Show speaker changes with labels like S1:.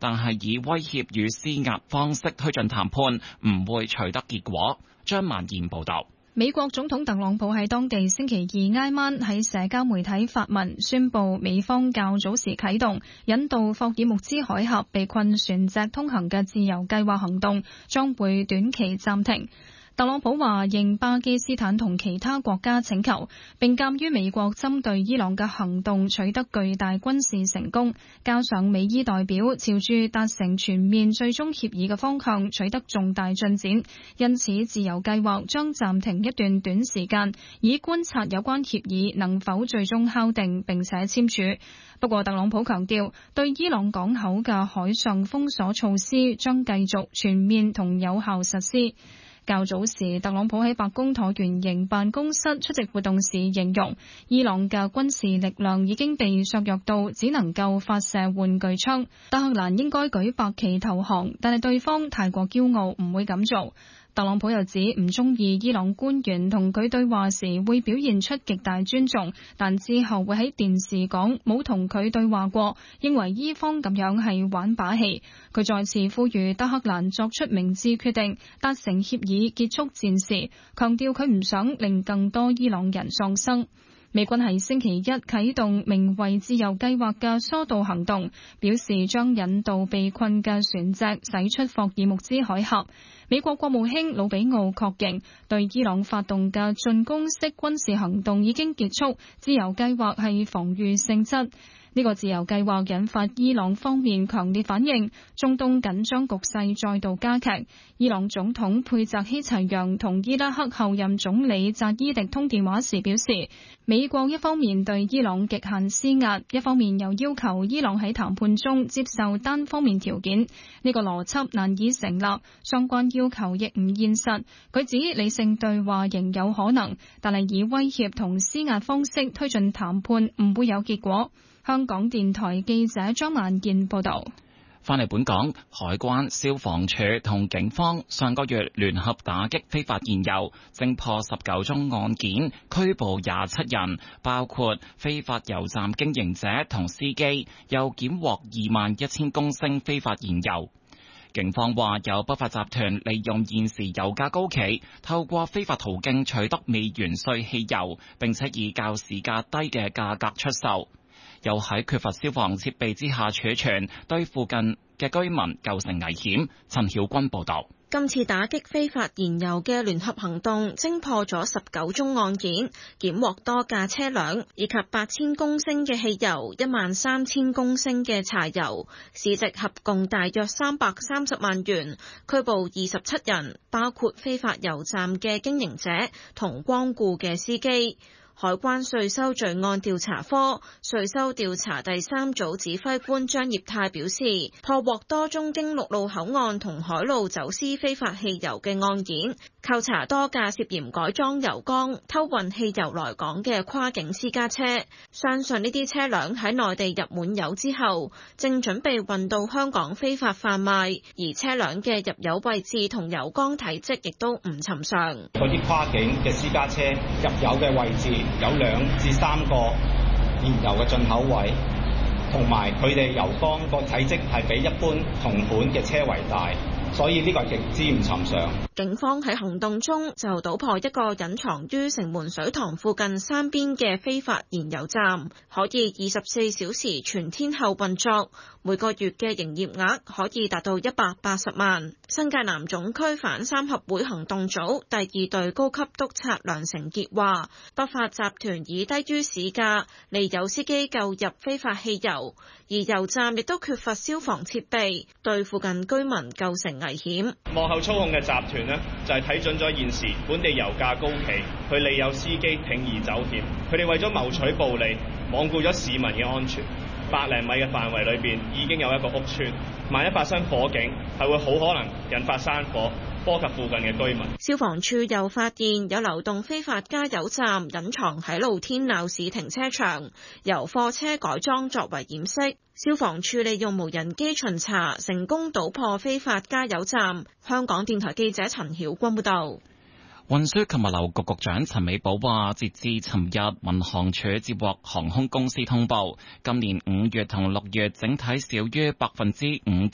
S1: 但係以威脅與施壓方式推進談判，唔會取得結果。張曼燕報道。
S2: 美國總統特朗普喺當地星期二挨晚喺社交媒體發文，宣布美方較早時啟動引渡霍爾木茲海峽被困船隻通行嘅自由計劃行動，將會短期暫停。特朗普話應巴基斯坦同其他國家請求，並鑑於美國針對伊朗嘅行動取得巨大軍事成功，加上美伊代表朝住達成全面最終協議嘅方向取得重大進展，因此自由計劃將暫停一段短時間，以觀察有關協議能否最終敲定並且簽署。不過特朗普強調，對伊朗港口嘅海上封鎖措施將繼續全面同有效實施。較早時，特朗普喺白宮橢圓形辦公室出席活動時形容，伊朗嘅軍事力量已經被削弱到只能夠發射玩具槍。德黑蘭應該舉白旗投降，但係對方太過驕傲，唔會咁做。特朗普又指唔中意伊朗官員同佢對話時會表現出極大尊重，但之後會喺電視講冇同佢對話過，認為伊方咁樣係玩把戲。佢再次呼籲德黑蘭作出明智決定，達成協議結束戰事，強調佢唔想令更多伊朗人喪生。美軍喺星期一啟動名為自由計劃嘅疏導行動，表示將引導被困嘅船隻駛出霍爾木茲海峽。美國國務卿魯比奧確認，對伊朗發動嘅進攻式軍事行動已經結束，自由計劃係防禦性質。呢個自由計劃引發伊朗方面強烈反應，中東緊張局勢再度加劇。伊朗總統佩澤希齊揚同伊拉克後任總理扎伊迪通電話時表示，美國一方面對伊朗極限施壓，一方面又要求伊朗喺談判中接受單方面條件。呢個邏輯難以成立，相關要求亦唔現實。佢指理性對話仍有可能，但係以威脅同施壓方式推進談判唔會有結果。香港電台記者張萬健報道。
S1: 返嚟本港，海關、消防處同警方上個月聯合打擊非法燃油，偵破19宗案件，拘捕27人，包括非法油站經營者同司機，又檢獲21000公升非法燃油。警方話有不法集團利用現時油價高企，透過非法途徑取得未完稅汽油，並且以較市價低嘅價格出售。又喺缺乏消防設備之下儲存，對附近嘅居民構成危險。陳曉君報道。
S3: 今次打擊非法燃油嘅聯合行動，偵破咗19宗案件，檢獲多架車輛，以及8000公升嘅汽油、13000公升嘅柴油，市值合共大約330萬元，拘捕27人，包括非法油站嘅經營者同光顧嘅司機。海關稅收罪案調查科稅收調查第3組指揮官張業泰表示，破獲多宗經陸路口岸同海路走私非法汽油嘅案件，扣查多架涉嫌改裝油缸、偷運汽油來港嘅跨境私家車。相信呢啲車輛喺內地入滿油之後，正準備運到香港非法販賣，而車輛嘅入油位置同油缸體積亦都唔尋常。
S4: 嗰啲跨境嘅私家車入油嘅位置有2至3個燃油嘅進口位，同埋佢哋油缸個體積係比一般同款嘅車為大，所以呢個係極之唔尋常。
S3: 警方喺行動中就搗破一個隱藏於城門水塘附近山邊嘅非法燃油站，可以24小時全天候運作，每個月嘅營業額可以達到180萬。新界南總區反三合會行動組第2隊高級督察梁成傑話，不法集團以低於市價利誘司機購入非法汽油，而油站亦都缺乏消防設備，對附近居民構成危險。
S5: 幕後操控嘅集團就係睇準咗現時本地油價高企，佢利誘司機鋌而走險，佢哋為咗謀取暴利，罔顧咗市民嘅安全。100厘米嘅範圍裏邊已經有一個屋邨，萬一發生火警，係會好可能引發山火，波及附近嘅居民。
S3: 消防處又發現有流動非法加油站隱藏喺露天鬧市停車場，由貨車改裝作為掩飾。消防處利用無人機巡查，成功搗破非法加油站。香港電台記者陳曉君報道。
S1: 運輸及物流局局長陳美寶話，截至尋日，民航處接獲航空公司通報，今年5月同6月整體少於5%